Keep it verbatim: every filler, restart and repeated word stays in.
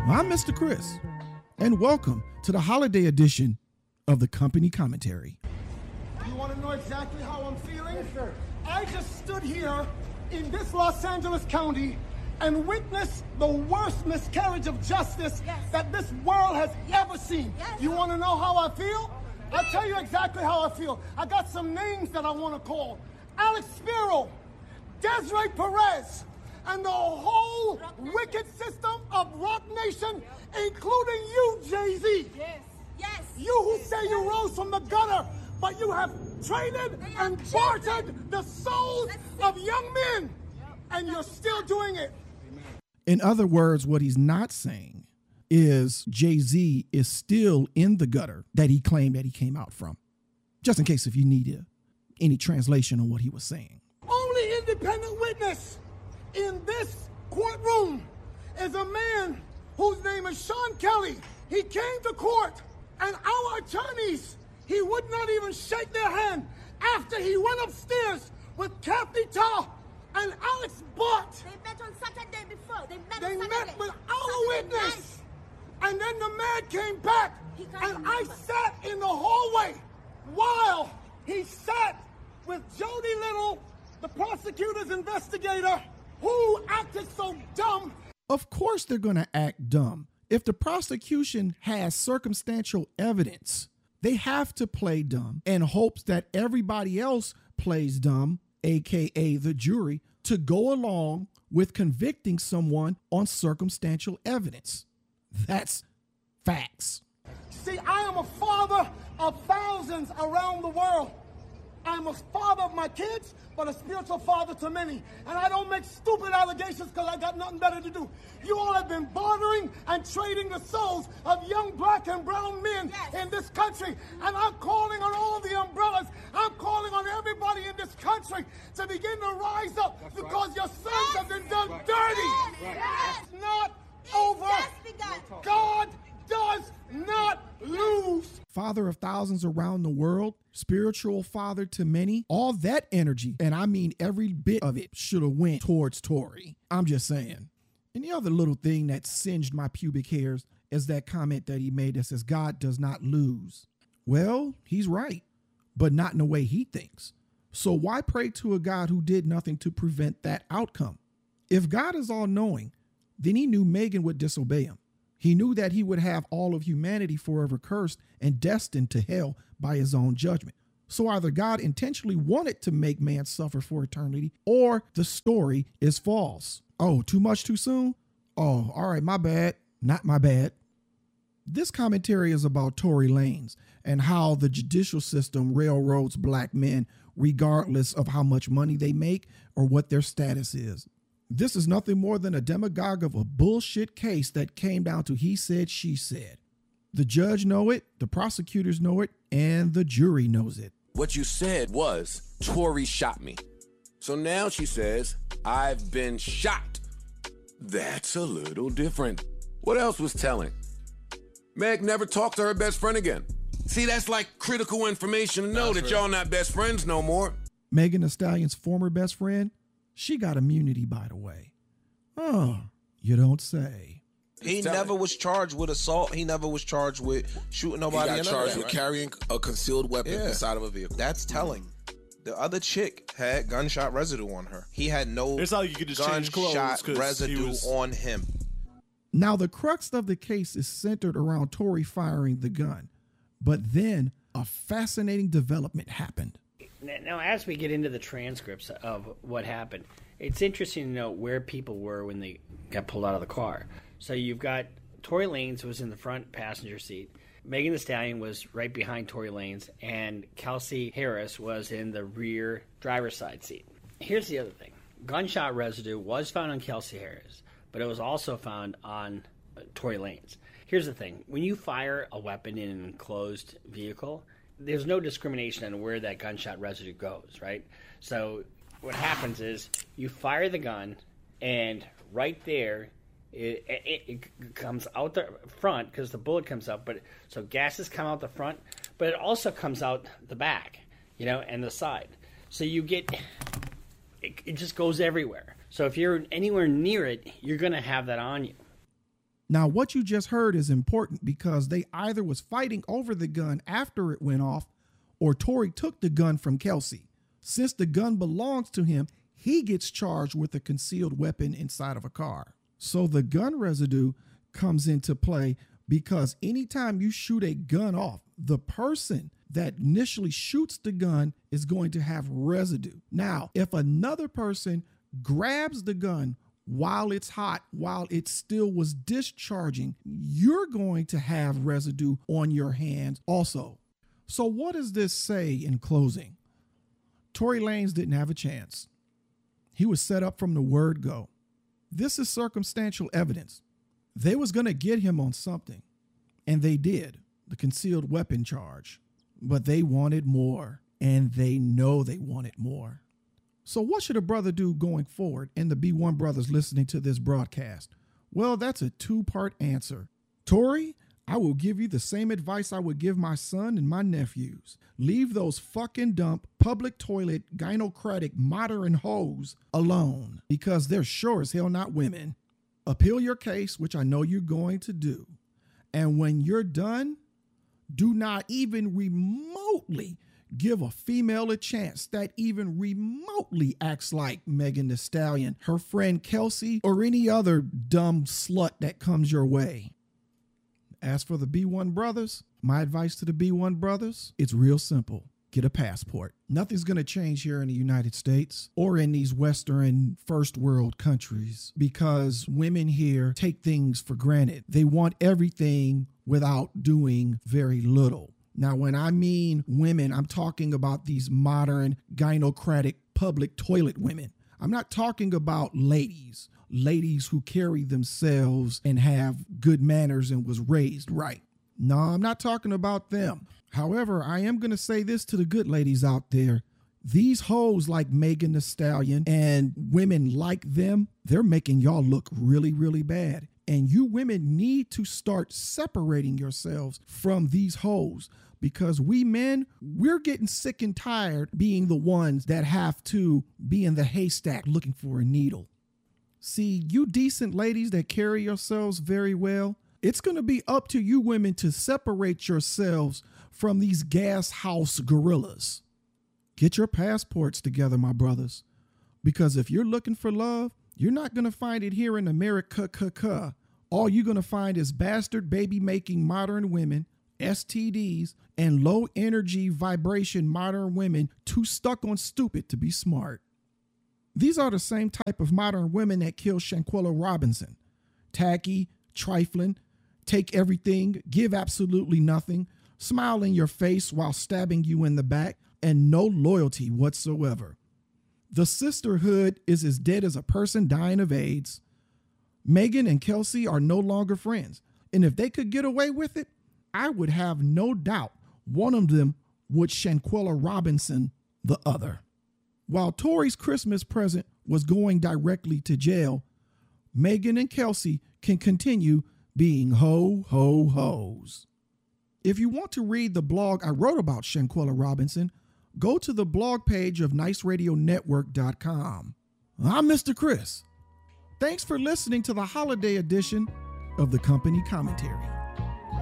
I'm Mister Chris, and welcome to the holiday edition of the Company Commentary. You want to know exactly how I'm feeling? Yes, sir. I just stood here in this Los Angeles County and witnessed the worst miscarriage of justice yes. that this world has yes. ever seen. Yes. You want to know how I feel? I'll tell you exactly how I feel. I got some names that I want to call. Alex Spiro, Desiree Perez, and the whole wicked system of Rock Nation, including you, Jay-Z. Yes, yes. You who say you rose from the gutter, but you have traded and bartered the souls of young men, and you're still doing it. In other words, what he's not saying is Jay-Z is still in the gutter that he claimed that he came out from. Just in case if you need a, any translation on what he was saying. Only independent witness in this courtroom is a man whose name is Sean Kelly. He came to court, and our attorneys, he would not even shake their hand after he went upstairs with Kathy Ta and Alex Bott. They met on Saturday before. They met They on met Saturday. with our Saturday witness. night. And then the man came back, He can't and I remember. sat in the hallway while he sat with Jody Little, the prosecutor's investigator, who acted so dumb. Of course they're going to act dumb. If the prosecution has circumstantial evidence, they have to play dumb in hopes that everybody else plays dumb, aka the jury, to go along with convicting someone on circumstantial evidence. That's facts. See, I am a father of thousands around the world. I'm a father of my kids, but a spiritual father to many. And I don't make stupid allegations because I got nothing better to do. You all have been bartering and trading the souls of young black and brown men yes. in this country. And I'm calling on all the umbrellas. I'm calling on everybody in this country to begin to rise up. That's because right. your sons yes. have been done right. dirty. Yes. Yes. It's not it's over. God does not lose. Father of thousands around the world, spiritual father to many, all that energy, and I mean every bit of it, should have went towards Tory. I'm just saying. And the other little thing that singed my pubic hairs is that comment that he made that says God does not lose. Well, he's right, but not in the way he thinks. So why pray to a God who did nothing to prevent that outcome? If God is all-knowing, then he knew Megan would disobey him. He knew that he would have all of humanity forever cursed and destined to hell by his own judgment. So either God intentionally wanted to make man suffer for eternity, or the story is false. Oh, too much too soon? Oh, all right, my bad. Not my bad. This commentary is about Tory Lanez and how the judicial system railroads black men regardless of how much money they make or what their status is. This is nothing more than a demagogue of a bullshit case that came down to he said, she said. The judge know it, the prosecutors know it, and the jury knows it. What you said was, Tory shot me. So now she says, I've been shot. That's a little different. What else was telling? Meg never talked to her best friend again. See, that's like critical information to know that's that right. y'all not best friends no more. Megan Thee Stallion's former best friend, she got immunity, by the way. Oh, you don't say. He never was charged with assault. He never was charged with shooting nobody. He got charged that, with right? carrying a concealed weapon yeah. inside of a vehicle. That's telling. The other chick had gunshot residue on her. He had no it's like you could just change clothes gunshot residue was... on him. Now, the crux of the case is centered around Tory firing the gun. But then a fascinating development happened. Now, as we get into the transcripts of what happened, it's interesting to know where people were when they got pulled out of the car. So you've got Tory Lanez was in the front passenger seat. Megan Thee Stallion was right behind Tory Lanez, and Kelsey Harris was in the rear driver's side seat. Here's the other thing. Gunshot residue was found on Kelsey Harris, but it was also found on uh, Tory Lanez. Here's the thing. When you fire a weapon in an enclosed vehicle, there's no discrimination on where that gunshot residue goes, right? So what happens is you fire the gun, and right there, it, it, it comes out the front because the bullet comes out. But so gases come out the front, but it also comes out the back, you know, and the side. So you get it, it just goes everywhere. So if you're anywhere near it, you're going to have that on you. Now, what you just heard is important because they either was fighting over the gun after it went off, or Tory took the gun from Kelsey. Since the gun belongs to him, he gets charged with a concealed weapon inside of a car. So the gun residue comes into play because anytime you shoot a gun off, the person that initially shoots the gun is going to have residue. Now, if another person grabs the gun while it's hot, while it still was discharging, you're going to have residue on your hands also. So what does this say in closing? Tory Lanez didn't have a chance. He was set up from the word go. This is circumstantial evidence. They was going to get him on something, and they did, the concealed weapon charge. But they wanted more, and they know they wanted more. So what should a brother do going forward, and the B one brothers listening to this broadcast? Well, that's a two-part answer. Tory, I will give you the same advice I would give my son and my nephews. Leave those fucking dump, public toilet, gynocratic, modern hoes alone, because they're sure as hell not women. Appeal your case, which I know you're going to do. And when you're done, do not even remotely give a female a chance that even remotely acts like Megan Thee Stallion, her friend Kelsey, or any other dumb slut that comes your way. As for the B one brothers, my advice to the B one brothers, it's real simple. Get a passport. Nothing's going to change here in the United States or in these Western first world countries because women here take things for granted. They want everything without doing very little. Now, when I mean women, I'm talking about these modern gynocratic public toilet women. I'm not talking about ladies. Ladies who carry themselves and have good manners and was raised right. No, I'm not talking about them. However, I am going to say this to the good ladies out there. These hoes like Megan Thee Stallion and women like them, they're making y'all look really, really bad. And you women need to start separating yourselves from these hoes because we men, we're getting sick and tired being the ones that have to be in the haystack looking for a needle. See, you decent ladies that carry yourselves very well, it's going to be up to you women to separate yourselves from these gas house gorillas. Get your passports together, my brothers, because if you're looking for love, you're not going to find it here in America. All you're going to find is bastard baby-making modern women, S T Ds, and low-energy vibration modern women too stuck on stupid to be smart. These are the same type of modern women that killed Shanquella Robinson. Tacky, trifling, take everything, give absolutely nothing, smile in your face while stabbing you in the back, and no loyalty whatsoever. The sisterhood is as dead as a person dying of AIDS. Megan and Kelsey are no longer friends, and if they could get away with it, I would have no doubt one of them would Shanquella Robinson the other. While Tory's Christmas present was going directly to jail, Megan and Kelsey can continue being ho, ho, hoes. If you want to read the blog I wrote about Shanquella Robinson, go to the blog page of nice radio network dot com. I'm Mister Chris. Thanks for listening to the holiday edition of the Company Commentary.